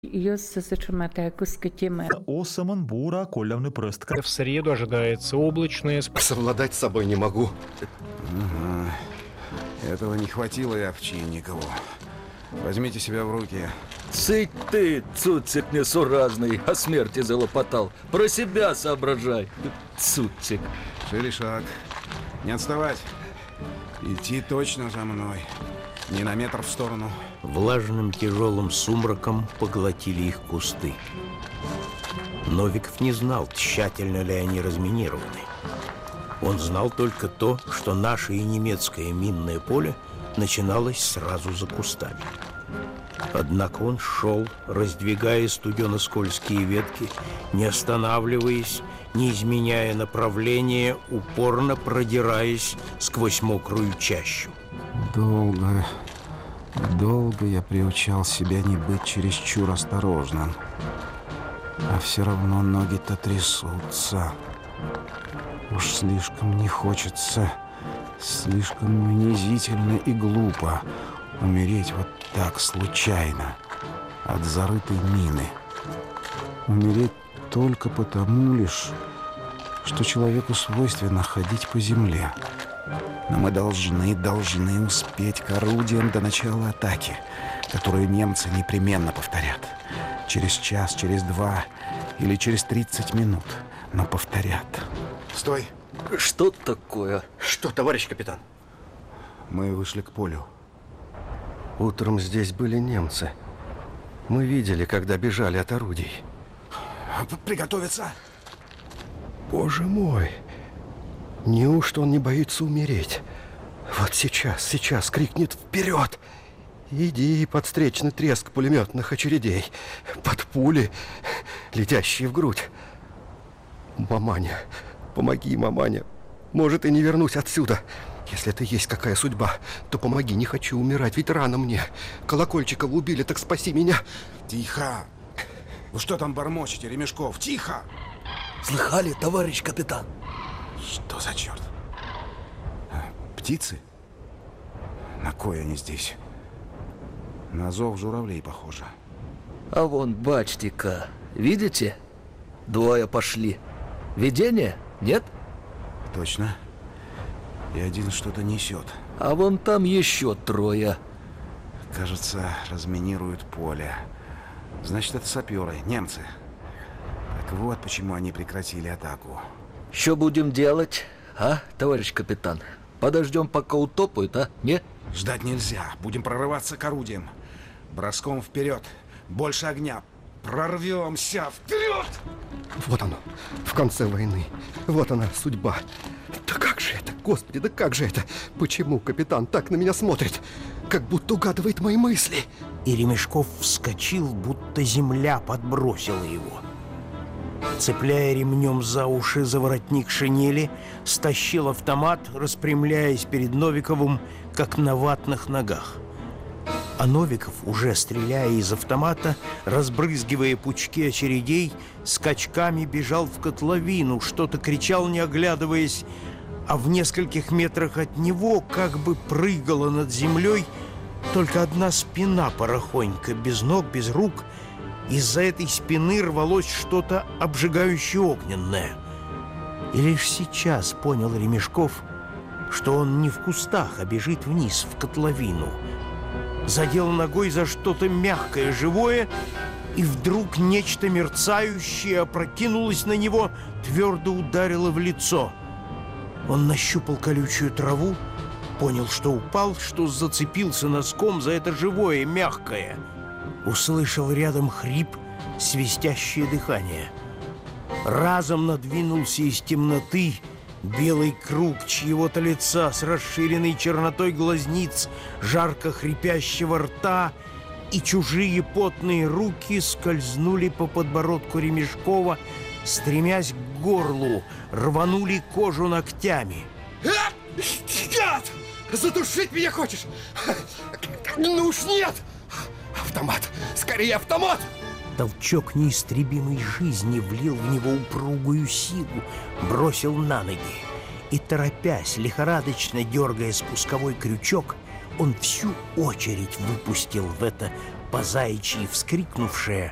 Осаман бура колявный прыстка. В среду ожидается облачное. Совладать с собой не могу. Ага. Этого не хватило и Овчинникову. Возьмите себя в руки. Цыть ты, цуцик несуразный, о смерти залопотал. Про себя соображай, цуцик. Шире шаг. Не отставать. Идти точно за мной. Ни на метр в сторону. Влажным тяжелым сумраком поглотили их кусты. Новиков не знал, тщательно ли они разминированы. Он знал только то, что наше и немецкое минное поле начиналось сразу за кустами. Однако он шел, раздвигая студено-скользкие ветки, не останавливаясь, не изменяя направления, упорно продираясь сквозь мокрую чащу. Долго я приучал себя не быть чересчур осторожным. А все равно ноги-то трясутся. Уж слишком не хочется, слишком унизительно и глупо умереть вот так случайно от зарытой мины. Умереть только потому лишь, что человеку свойственно ходить по земле. Но мы должны успеть к орудиям до начала атаки, которую немцы непременно повторят. Через час, через 2 или через 30 минут. Но повторят. Стой! Что такое? Что, товарищ капитан? Мы вышли к полю. Утром здесь были немцы. Мы видели, когда бежали от орудий. Приготовиться! Боже мой! Неужто он не боится умереть? Вот сейчас крикнет «Вперед!» Иди под встречный треск пулеметных очередей, под пули, летящие в грудь. Маманя, помоги, маманя. Может, и не вернусь отсюда. Если это есть какая судьба, то помоги, не хочу умирать, ведь рано мне. Колокольчикова убили, так спаси меня. Тихо! Вы что там бормочете, Ремешков? Тихо! Слыхали, товарищ капитан? Что за черт? Птицы? На кой они здесь? На зов журавлей похоже. А вон, бачьте-ка, видите? 2 пошли. Видение? Нет? Точно. И один что-то несет. А вон там еще 3. Кажется, разминируют поле. Значит, это саперы, немцы. Так вот, почему они прекратили атаку. Что будем делать, а, товарищ капитан? Подождем, пока утопают, а? Не? Ждать нельзя. Будем прорываться к орудиям. Броском вперед. Больше огня. Прорвемся. Вперед! Вот оно, в конце войны. Вот она, судьба. Да как же это, господи, да как же это? Почему капитан так на меня смотрит? Как будто угадывает мои мысли. И Ремешков вскочил, будто земля подбросила его. Цепляя ремнем за уши за воротник шинели, стащил автомат, распрямляясь перед Новиковым, как на ватных ногах. А Новиков, уже стреляя из автомата, разбрызгивая пучки очередей, скачками бежал в котловину, что-то кричал, не оглядываясь, а в нескольких метрах от него как бы прыгала над землей только одна спина порохонька, без ног, без рук. Из-за этой спины рвалось что-то обжигающе огненное. И лишь сейчас понял Ремешков, что он не в кустах, а бежит вниз, в котловину. Задел ногой за что-то мягкое, живое, и вдруг нечто мерцающее опрокинулось на него, твердо ударило в лицо. Он нащупал колючую траву, понял, что упал, что зацепился носком за это живое, мягкое. Услышал рядом хрип, свистящее дыхание. Разом надвинулся из темноты белый круг чьего-то лица с расширенной чернотой глазниц, жарко хрипящего рта, и чужие потные руки скользнули по подбородку Ремешкова, стремясь к горлу, рванули кожу ногтями. Гад! Задушить меня хочешь? Ну уж нет! Автомат! Скорее автомат! Толчок неистребимой жизни влил в него упругую силу, бросил на ноги. И, торопясь, лихорадочно дергая спусковой крючок, он всю очередь выпустил в это по заячьи вскрикнувшее,